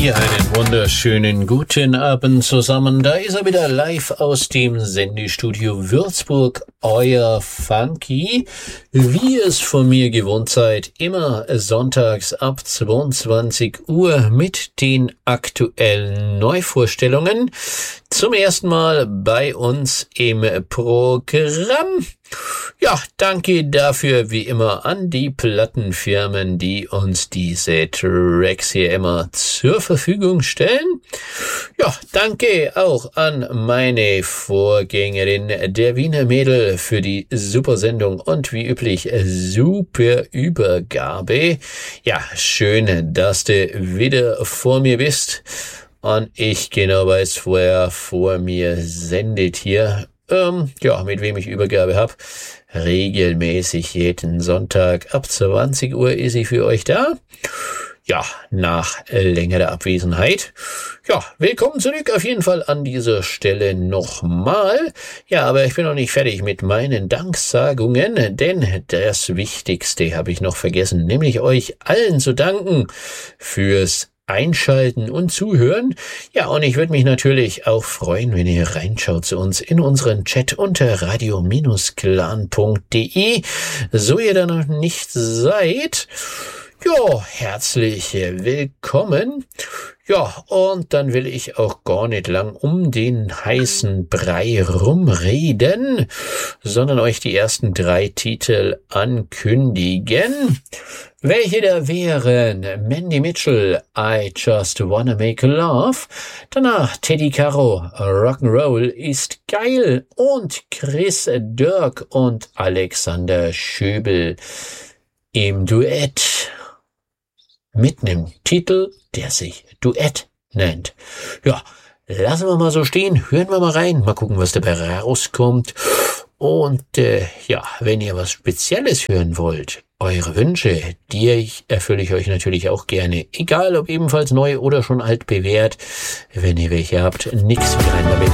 Ja, einen wunderschönen guten Abend zusammen. Da ist er wieder live aus dem Sendestudio Würzburg, euer Funky. Wie es von mir gewohnt seid, immer sonntags ab 22 Uhr mit den aktuellen Neuvorstellungen. Zum ersten Mal bei uns im Programm. Ja, danke dafür wie immer an die Plattenfirmen, die uns diese Tracks hier immer zur Verfügung stellen. Ja, danke auch an meine Vorgängerin, der Wiener Mädel, für die super Sendung und wie üblich super Übergabe. Ja, schön, dass du wieder vor mir bist und ich genau weiß, wer vor mir sendet hier. Mit wem ich Übergabe habe. Regelmäßig jeden Sonntag ab 20 Uhr ist sie für euch da. Ja, nach längerer Abwesenheit. Ja, willkommen zurück auf jeden Fall an dieser Stelle nochmal. Ja, aber ich bin noch nicht fertig mit meinen Danksagungen, denn das Wichtigste habe ich noch vergessen, nämlich euch allen zu danken fürs Einschalten und Zuhören. Ja, und ich würde mich natürlich auch freuen, wenn ihr reinschaut zu uns in unseren Chat unter radio-clan.de. So ihr da noch nicht seid, ja, herzlich willkommen. Ja, und dann will ich auch gar nicht lang um den heißen Brei rumreden, sondern euch die ersten 3 Titel ankündigen. Welche da wären? Mandy Mitchell, I Just Wanna Make Love. Danach Teddy Caro, Rock'n'Roll ist geil. Und Chris Dirk und Alexander Schöbel im Duett. Mit einem Titel, der sich Duett nennt. Ja, lassen wir mal so stehen, hören wir mal rein, mal gucken, was dabei rauskommt. Und wenn ihr was Spezielles hören wollt, eure Wünsche, die erfülle ich euch natürlich auch gerne. Egal, ob ebenfalls neu oder schon alt bewährt. Wenn ihr welche habt, nix wie rein damit.